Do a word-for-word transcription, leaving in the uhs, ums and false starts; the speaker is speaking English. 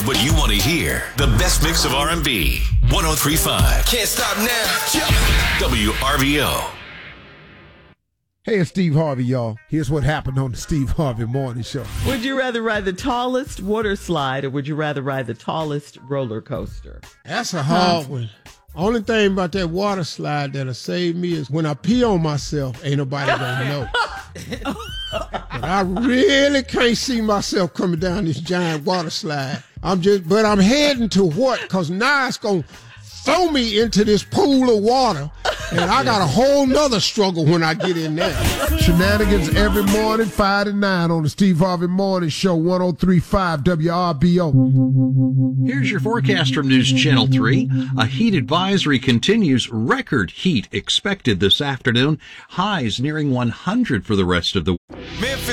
of what you want to hear. The best mix of R and B. one oh three point five. Can't stop now. W R V O. Hey, it's Steve Harvey, y'all. Here's what happened on the Steve Harvey Morning Show. Would you rather ride the tallest water slide or would you rather ride the tallest roller coaster? That's a hard one. Only thing about that water slide that'll save me is when I pee on myself, ain't nobody gonna know. But I really can't see myself coming down this giant water slide. I'm just, but I'm heading to what? Because now it's gonna throw me into this pool of water, and I got a whole nother struggle when I get in there. Shenanigans every morning, five to nine on the Steve Harvey Morning Show, one oh three point five W R B O. Here's your forecast from News Channel three. A heat advisory continues. Record heat expected this afternoon. Highs nearing one hundred for the rest of the week. Memphis